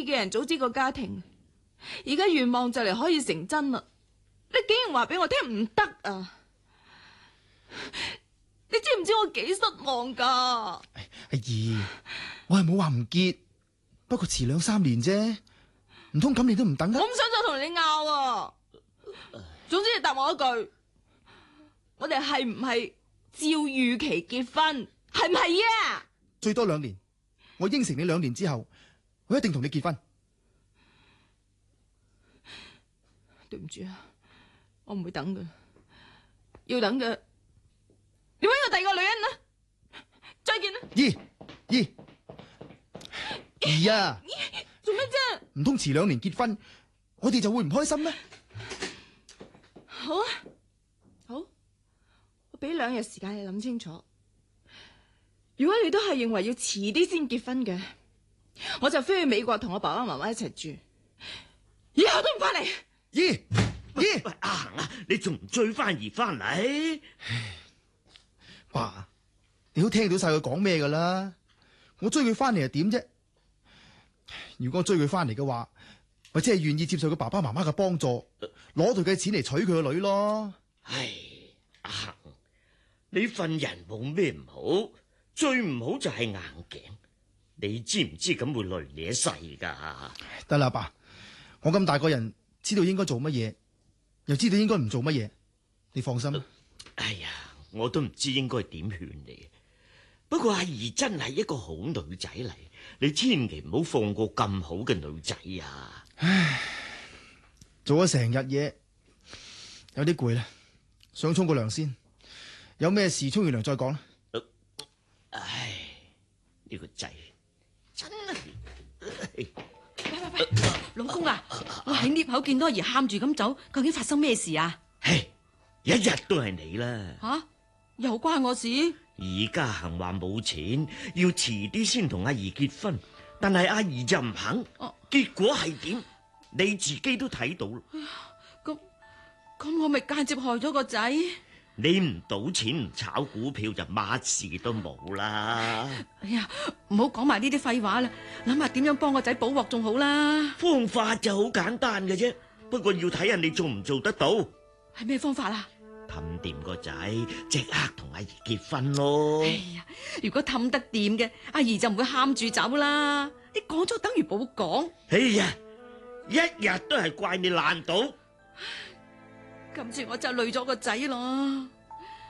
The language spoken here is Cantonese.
嘅人組織個家庭，而家願望就嚟可以成真啦。你竟然話俾我聽唔得啊！你知唔知我幾失望噶？ 阿姨，我係冇話唔結，不過遲2-3年啫，唔通咁你都唔等啊？ 我唔想再同你拗啊！總之你答我一句，我哋係唔係照預期結婚？係唔係啊？ 最多2年，我應承你2年之後，我一定同你結婚。 對唔住啊，我唔會等嘅，要等嘅，你搵個第二個女人啦。再見啦。 姨啊， 做咩啫？ 唔通遲2年結婚，我哋就會唔開心咩？ 好啊，好，我俾2日時間你諗清楚。如果你都係認為要遲啲先結婚嘅，我就飛去美國同我爸爸媽媽一齊住，以後都唔翻嚟。 姨， 阿恒啊，你仲唔追翻兒翻嚟？ 爸，你都聽到晒佢講咩噶啦？我追佢翻嚟係點啫？如果我追佢翻嚟嘅話，或者係願意接受佢爸爸媽媽嘅幫助，攞佢嘅錢嚟娶佢個女咯。 唉，阿恒，你份人冇咩唔好，最唔好就係硬頸。你知唔知咁會累你一世噶？ 得啦，爸，我咁大個人，知道應該做乜嘢，又知道應該唔做乜嘢，你放心。 哎呀，我都唔知應該點勸你。不過阿姨真係一個好女仔嚟，你千祈唔好放過咁好嘅女仔啊！ 唉，做咗成日嘢，有啲攰啦，想沖個涼先。有咩事沖完涼再講啦。 唉，呢個仔真係。 喂，老公啊，我喺 lift 口見到阿姨喊住咁走，究竟發生咩事啊？ 唉，一日都係你啦。 吓，又關我事？ 而家行話冇錢，要遲啲先同阿姨結婚，但係阿姨就唔肯。結果係點？你自己都睇到啦。 咁我咪間接害咗個仔？ 你唔賭錢唔炒股票就乜事都冇啦。 哎呀，唔好講埋呢啲廢話啦，諗下點樣幫個仔補鑊仲好啦。 方法就好簡單嘅啫，不過要睇下你做唔做得到。 係咩方法啊？ 氹掂個仔，即刻同阿姨結婚咯。 哎呀，如果氹得掂嘅，阿姨就唔會喊住走啦。你講咗等於冇講。 哎呀，一日都係怪你爛賭。 今次我就累咗個仔咯。